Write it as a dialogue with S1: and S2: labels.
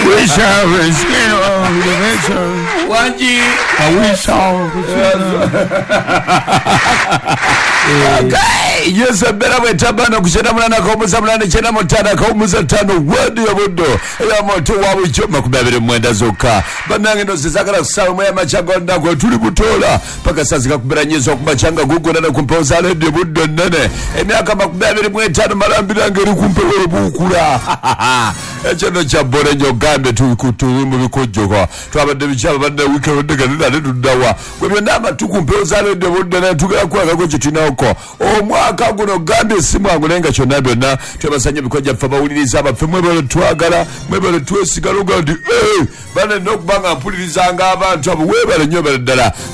S1: Wanji. Okay, yes, better we tabana kuchena mulana kaumuza mulana chena mutana kaumuza tano wadi ya budo ya moto wabu choma kubabire mwenda zoka banange no zizakala kusawa mwaya machanga ndako tuli butola paka sazika kubira nyezo kumachanga gugu nana kumpoza ledi budo nene emiaka makubabire mwetano malambira ngeri kumpewele bukula echeno chabore nyogambe tukuturimu bikojoka twabade bichaba bande wike wendega nina tudawa kwebyo nama tukumpoza ledi budo nene tukala kwa kakochi tinako omwaka guno gambe simu angulenga chona byonna twebasanye bikoja fa bawuliriza abaffe mwebale twagala mwebale twesigaluga ndi bane nokubanga mpuliriza nga abantu abo webale nyo bale ddala